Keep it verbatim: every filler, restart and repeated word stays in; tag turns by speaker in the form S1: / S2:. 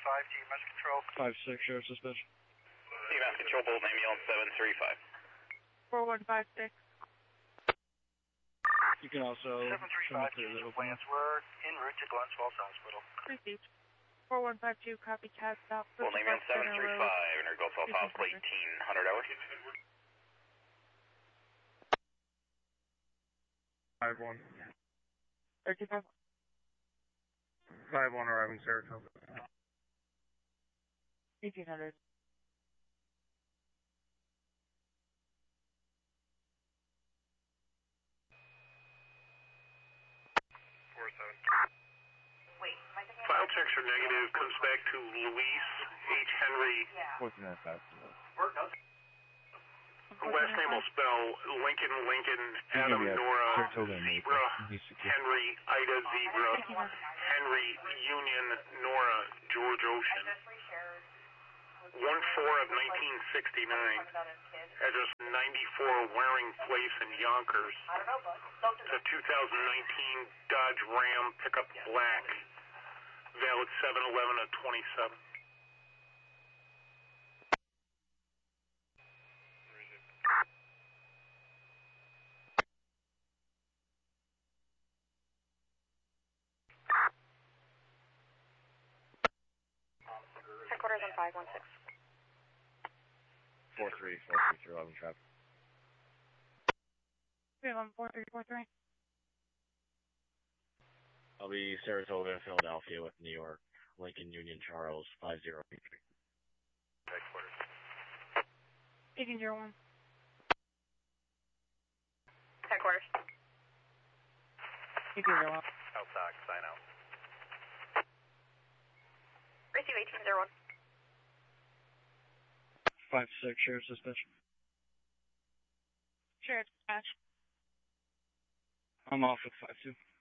S1: five, Team Mass Control.
S2: five six, share suspicion.
S3: Team Mass Control, Bold name on seven three five.
S4: four one five six.
S2: You can also
S1: seven three five, change of plans. We're en route to Glens Falls Hospital.
S4: Received. four one five two, copy, cat stop.
S3: Bold name on seven three five, enter Glens Falls Hospital, eighteen hundred hours.
S2: five one.
S4: thirteen five.
S2: five one arriving Saratoga.
S4: eighteen hundred.
S1: four seven.
S5: File checks are negative, comes back to Luis H. Henry.
S2: fourteen five.
S5: Last name will spell Lincoln, Lincoln, Adam, Nora, Zebra, Henry, Ida, Zebra, Henry, Union, Nora, George Ocean. one four of nineteen sixty-nine. Address ninety-four Waring Place in Yonkers. It's a two thousand nineteen Dodge Ram pickup black. Valid seven eleven of twenty-seven.
S6: Headquarters on five one six.
S2: four three, four three three, eleven traffic.
S4: three one four three four three.
S2: I'll be Saratoga, Philadelphia with New York. Lincoln, Union, Charles, five zero three three.
S1: Headquarters.
S4: eighteen zero one.
S6: Headquarters.
S4: eighteen zero one.
S1: Outside, sign out.
S6: Receive eighteen zero one.
S2: five six, share suspicion.
S4: Share dispatch.
S2: I'm off with five two.